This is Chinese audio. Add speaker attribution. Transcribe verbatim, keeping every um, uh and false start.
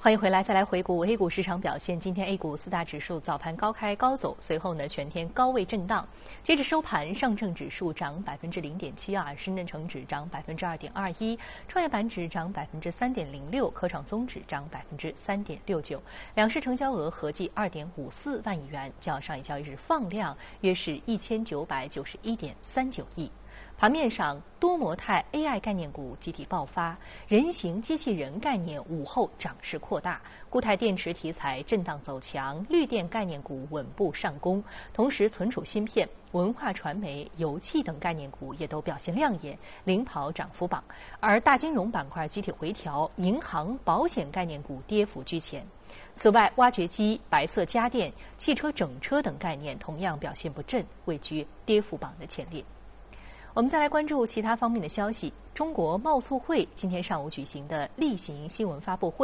Speaker 1: 欢迎回来，再来回顾 A 股市场表现。今天 A 股四大指数早盘高开高走，随后呢全天高位震荡。截至收盘，上证指数涨百分之零点七二，深圳成指涨百分之二点二一，创业板指涨百分之三点零六，科创综指涨百分之三点六九。两市成交额合计二点五四万亿元，较上一交易日放量约是一千九百九十一点三九亿。盘面上，多模态 A I 概念股集体爆发，人形机器人概念午后涨势扩大，固态电池题材震荡走强，绿电概念股稳步上攻。同时，存储芯片、文化传媒、油气等概念股也都表现亮眼，领跑涨幅榜。而大金融板块集体回调，银行、保险概念股跌幅居前。此外，挖掘机、白色家电、汽车整车等概念同样表现不振，位居跌幅榜的前列。我们再来关注其他方面的消息。中国贸促会今天上午举行的例行新闻发布会。